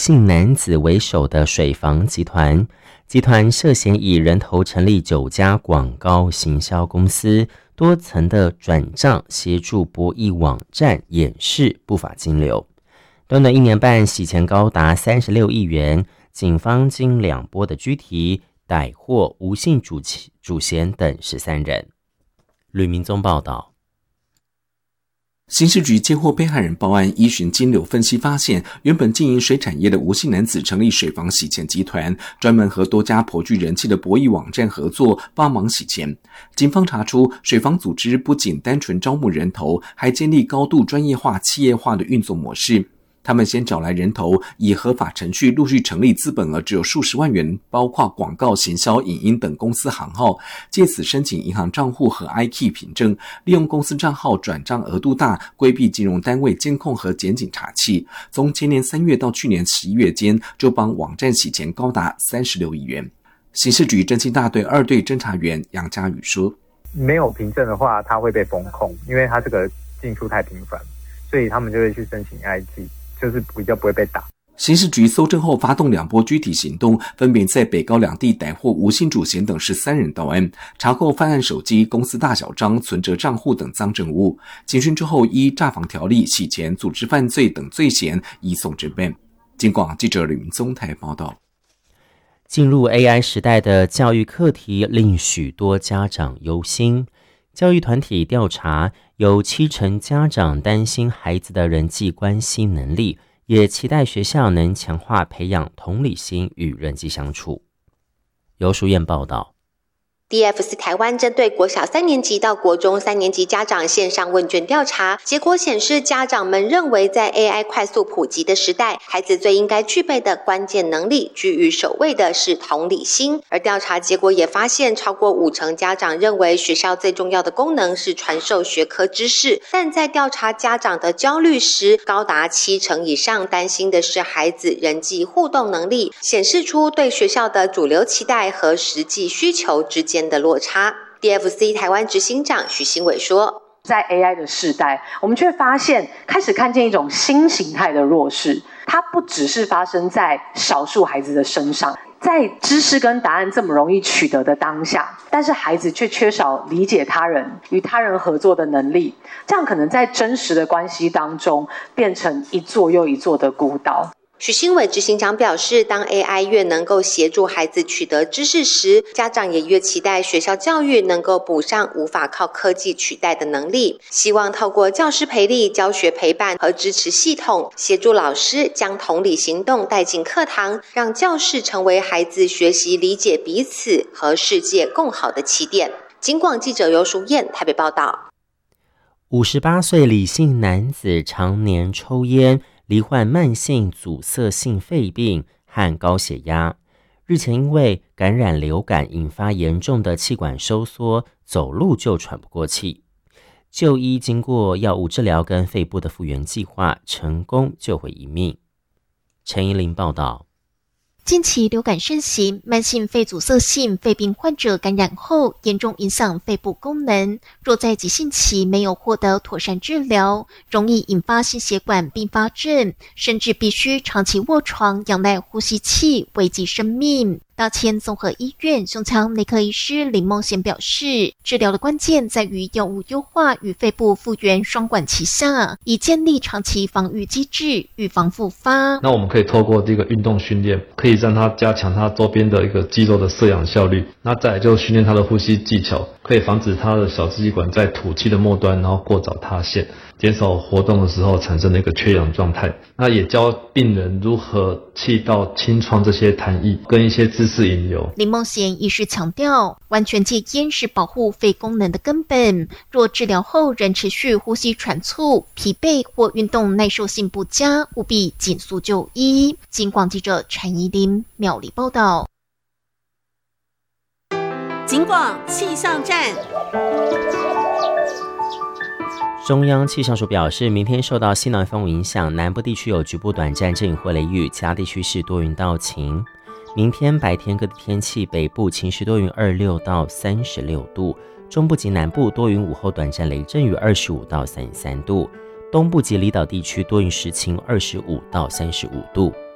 姓男子为首的水房集团，集团涉嫌以人头成立9家广告行销公司，多层的转账协助博弈网站掩饰不法金流。短短1年半，洗钱高达36亿元。警方经2波的拘提，逮获吴姓主嫌等13人。吕明宗报道。 刑事局接获被害人报案，依循金流分析发现，原本经营水产业的吴姓男子成立水房洗钱集团，专门和多家颇具人气的博弈网站合作，帮忙洗钱。警方查出，水房组织不仅单纯招募人头，还建立高度专业化、企业化的运作模式。他们先找来人头，以合法程序陆续成立资本额只有数十万元，包括广告、行销、影音等公司行号，借此申请银行账户和 IK 凭证，利用公司账号转账额度大，规避金融单位监控和检警查缉。从前年3月到去年11月间，就帮网站洗钱高达36亿元。刑事局侦缉大队2队侦查员杨家宇说：“ 没有凭证的话，他会被封控，因为他这个进出太频繁，所以他们就会去申请 IK。”就是比较不会被打。 刑事局搜证后发动2波拘提行动，分别在北高2地逮获吴姓主嫌等13人到案，查扣犯案手机、公司大小章、存折账户等赃证物。警讯之后，依诈防条例、洗钱、组织犯罪等罪嫌移送侦办。警广记者吕明宗台报道。 进入 AI 时代的教育课题令许多家长忧心。教育团体调查，有70%家长担心孩子的人际关系能力，也期待学校能强化培养同理心与人际相处。由淑燕报道。 DFC 台湾针对国小3年级到国中3年级家长线上问卷调查，结果显示，家长们认为在 AI 快速普及的时代，孩子最应该具备的关键能力，居于首位的是同理心。而调查结果也发现，超过50%家长认为学校最重要的功能是传授学科知识，但在调查家长的焦虑时，高达70%以上担心的是孩子人际互动能力，显示出对学校的主流期待和实际需求之间的落差。 DFC 台湾执行长许新伟说， 在 AI 的世代，我们却发现开始看见一种新形态的弱势，它不只是发生在少数孩子的身上，在知识跟答案这么容易取得的当下，但是孩子却缺少理解他人、与他人合作的能力，这样可能在真实的关系当中变成一座又一座的孤岛。 许新伟执行长表示，当 AI 越能够协助孩子取得知识时，家长也越期待学校教育能够补上无法靠科技取代的能力，希望透过教师培力、教学陪伴和支持系统，协助老师将同理行动带进课堂，让教室成为孩子学习理解彼此和世界共好的起点。警广记者尤淑燕台北报道。 58岁李姓男子常年抽烟，罹患慢性阻塞性肺病和高血压，日前因为感染流感引发严重的气管收缩，走路就喘不过气。就医经过药物治疗跟肺部的复原计划，成功救回一命。陈怡玲报道。 近期流感盛行，慢性肺阻塞性肺病患者感染后，严重影响肺部功能。若在急性期没有获得妥善治疗，容易引发心血管并发症，甚至必须长期卧床仰赖呼吸器，危及生命。大千综合医院胸腔内科医师林梦贤表示，治疗的关键在于药物优化与肺部复原双管齐下，以建立长期防御机制，预防复发。 那我们可以透过这个运动训练，可以让他加强他周边的一个肌肉的摄氧效率。那再来就训练他的呼吸技巧，可以防止他的小支气管在吐气的末端然后过早塌陷，减少活动的时候产生的一个缺氧状态。那也教病人如何气道清创这些痰液跟一些姿势引流。 林梦贤医师强调，完全戒烟是保护肺功能的根本，若治疗后仍持续呼吸喘促、疲惫或运动耐受性不佳，务必紧速就医。警广记者陈怡琳苗栗报道。 警广气象站。 中央气象署表示，明天受到西南风影响，南部地区有局部短暂阵雨或雷雨，其他地区是多云到晴。明天白天各地天气，北部晴时多云26到36度，中部及南部多云，午后短暂雷阵雨25到33度，东部及离岛地区多云时晴25到35度。